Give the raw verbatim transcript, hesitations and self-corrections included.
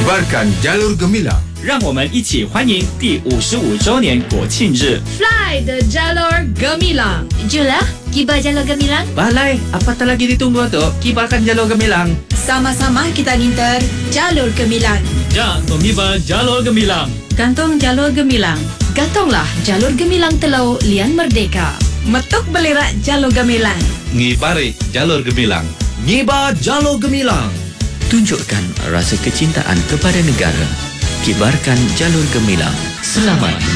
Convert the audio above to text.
Kibarkan jalur gemilang. 让我们一起欢迎第五十五周年国庆日。 Fly the Jalur Gemilang. Julah, kibar jalur gemilang. Balai, apa tak lagi ditunggu tu? Kibarkan jalur gemilang. Sama-sama kita nginter Jalur Gemilang. Ja, mengibar jalur gemilang. Gantung Jalur Gemilang. Gantunglah jalur gemilang Telau Lian Merdeka. Metuk belirak Jalur Gemilang. Ngibari jalur gemilang. Ngibar jalur gemilang. Tunjukkan rasa kecintaan kepada negara. Kibarkan jalur gemilang. Selamat